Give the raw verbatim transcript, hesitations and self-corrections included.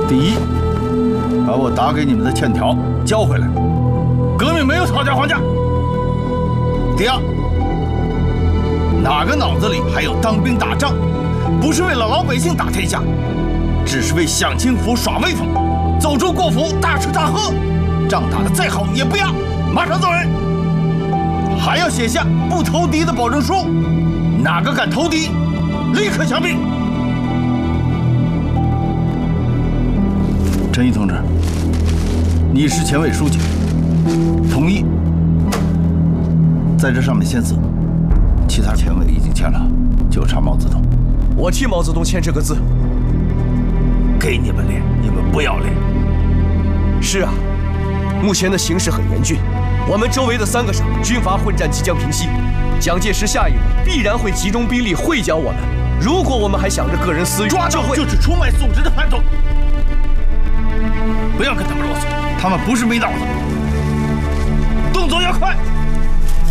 第一，把我打给你们的欠条交回来，革命没有讨价还价。第二，哪个脑子里还有当兵打仗，不是为了老百姓打天下，只是为享清福耍威风，走出国府大吃大喝，仗打得再好也不要，马上走人。还要写下不投敌的保证书，哪个敢投敌，立刻枪毙。陈毅同志，你是前委书记，同意在这上面签字，其他前委已经签了，就差毛泽东。 我替毛泽东签这个字。 给你们练，你们不要练。 是啊，目前的形势很严峻，我们周围的三个省军阀混战即将平息，蒋介石下一步必然会集中兵力会剿我们。如果我们还想着个人私欲， 抓到就是出卖组织的叛徒。不要跟他们啰嗦，他们不是没脑子。